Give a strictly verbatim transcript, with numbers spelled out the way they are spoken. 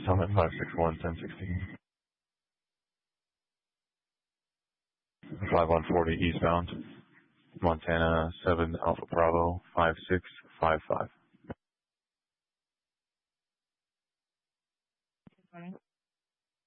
Summit five six one, ten sixteen. five one forty eastbound. Montana seven Alpha Bravo five six five five. Good morning.